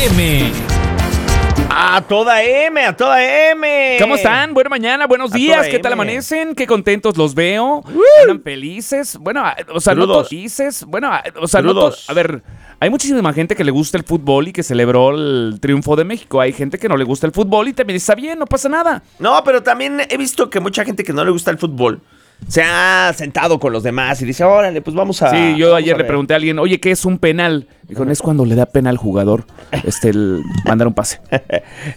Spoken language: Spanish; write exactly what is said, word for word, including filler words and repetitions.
M. A toda M, a toda M. ¿Cómo están? Buena mañana, buenos A días. toda ¿Qué tal M. amanecen? Qué contentos los veo. Andan felices. Bueno, a- o sea, no Saludos. felices. Bueno, a- o sea, no to- Saludos. A ver, hay muchísima gente que le gusta el fútbol y que celebró el triunfo de México. Hay gente que no le gusta el fútbol y también está bien, no pasa nada. No, pero también he visto que mucha gente que no le gusta el fútbol se ha sentado con los demás y dice, órale, pues vamos a... Sí, yo vamos ayer a le ver". pregunté a alguien, oye, ¿qué es un penal? Dijo, no es cuando le da pena al jugador este, el mandar un pase.